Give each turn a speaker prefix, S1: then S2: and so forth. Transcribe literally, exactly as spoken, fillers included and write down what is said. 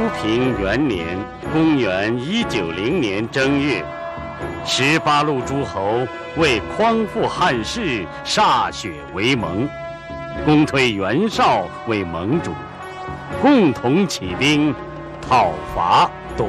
S1: 平元年（公元一九零年）正月，十八路诸侯为匡复汉室，歃血为盟，公推袁绍为盟主，共同起兵讨伐。